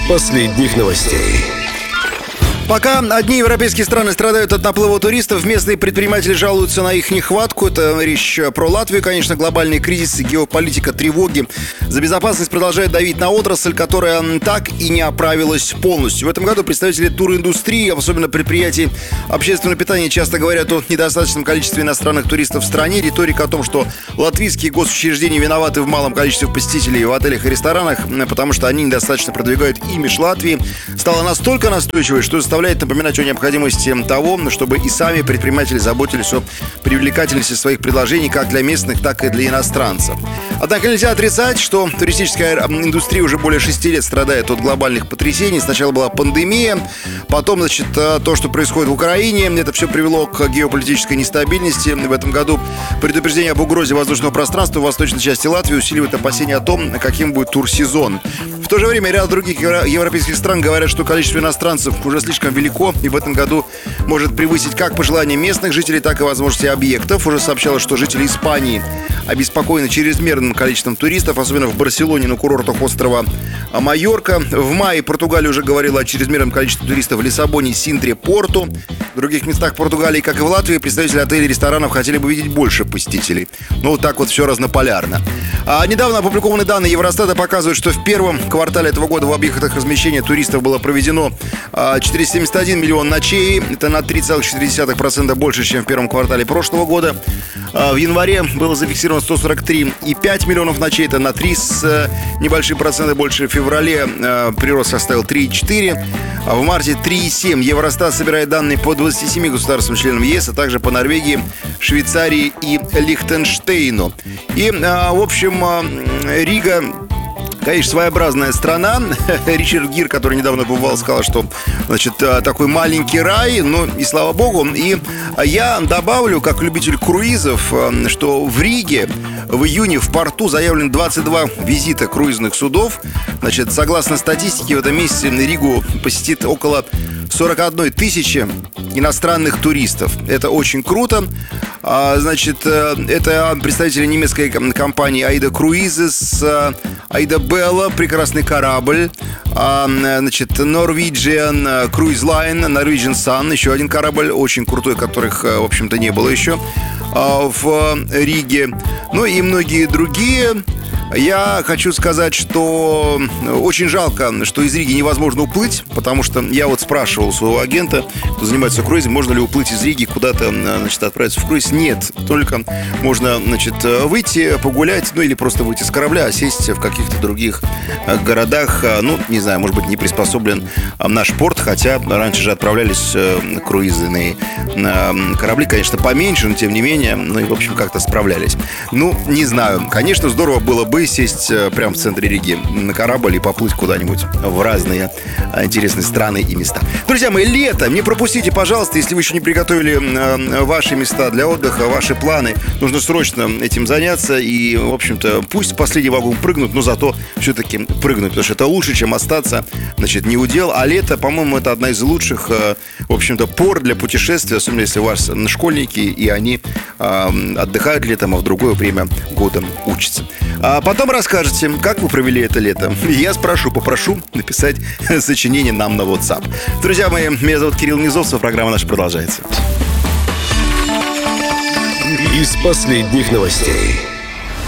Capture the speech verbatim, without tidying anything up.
последних новостей. Пока одни европейские страны страдают от наплыва туристов, местные предприниматели жалуются на их нехватку. Это речь про Латвию, конечно, глобальный кризис, геополитика, тревоги. За безопасность продолжает давить на отрасль, которая так и не оправилась полностью. В этом году представители туриндустрии, особенно предприятий общественного питания, часто говорят о недостаточном количестве иностранных туристов в стране. Риторика о том, что латвийские госучреждения виноваты в малом количестве посетителей в отелях и ресторанах, потому что они недостаточно продвигают имидж Латвии, стала настолько настойчивой, что заставляет напоминать о необходимости того, чтобы и сами предприниматели заботились о привлекательности своих предложений как для местных, так и для иностранцев. Однако нельзя отрицать, что туристическая индустрия уже более шести лет страдает от глобальных потрясений. Сначала была пандемия, потом, значит, то, что происходит в Украине. Это все привело к геополитической нестабильности. В этом году предупреждение об угрозе воздушного пространства в восточной части Латвии усиливает опасения о том, каким будет турсезон. В то же время ряд других европейских стран говорят, что количество иностранцев уже слишком велико и в этом году может превысить как пожелания местных жителей, так и возможности объектов. Уже сообщалось, что жители Испании обеспокоены чрезмерным количеством туристов, особенно в Барселоне на курортах острова Майорка. В мае Португалия уже говорила о чрезмерном количестве туристов в Лиссабоне, Синтре, Порту. В других местах Португалии, как и в Латвии, представители отелей и ресторанов хотели бы видеть больше посетителей. Но вот так вот все разнополярно. А недавно опубликованные данные Евростата показывают, что в первом квартале этого года в объектах размещения туристов было проведено четыреста семьдесят один миллион ночей. Это на три целых четыре десятых процента больше, чем в первом квартале прошлого года. В январе было зафиксировано сто сорок три и пять миллионов ночей. Это на три с небольшим процентом больше. В феврале прирост составил три и четыре. А в марте три и семь. Евростат собирает данные по двадцати семи государствам-членам ЕС, а также по Норвегии, Швейцарии и Лихтенштейну. И, в общем, Рига... Конечно, своеобразная страна. Ричард Гир, который недавно бывал, сказал, что, значит, такой маленький рай, ну и слава богу. И я добавлю, как любитель круизов, что в Риге в июне в порту заявлено двадцать два визита круизных судов. Значит, согласно статистике, в этом месяце Ригу посетит около сорок одной тысячи иностранных туристов. Это очень круто. Значит, это представители немецкой компании Aida Cruises, Aida Bella, прекрасный корабль. Значит, Norwegian Cruise Line, Norwegian Sun, еще один корабль, очень крутой, которых, в общем-то, не было еще в Риге. Ну и многие другие. Я хочу сказать, что очень жалко, что из Риги невозможно уплыть, потому что я вот спрашивал у своего агента, кто занимается круизом, можно ли уплыть из Риги куда-то, значит, отправиться в круиз. Нет, только можно, значит, выйти, погулять, ну или просто выйти с корабля, а сесть в каких-то других городах. Ну, не знаю, может быть, не приспособлен наш порт, хотя раньше же отправлялись круизные корабли, конечно, поменьше, но тем не менее, ну и, в общем, как-то справлялись. Ну, не знаю, конечно, здорово было бы сесть прямо в центре Риги на корабль и поплыть куда-нибудь в разные интересные страны и места. Друзья мои, лето, не пропустите, пожалуйста, если вы еще не приготовили ваши места для отдыха, ваши планы, нужно срочно этим заняться. И, в общем-то, пусть последний вагон прыгнут, но зато все-таки прыгнуть, потому что это лучше, чем остаться, значит, не удел. А лето, по-моему, это одна из лучших, в общем-то, пор для путешествия, особенно если у вас школьники, и они отдыхают летом, а в другое время года учатся. А потом расскажете, как вы провели это лето. Я спрошу, попрошу написать сочинение нам на WhatsApp. Друзья мои, меня зовут Кирилл Низовцев, программа наша продолжается. Из последних новостей.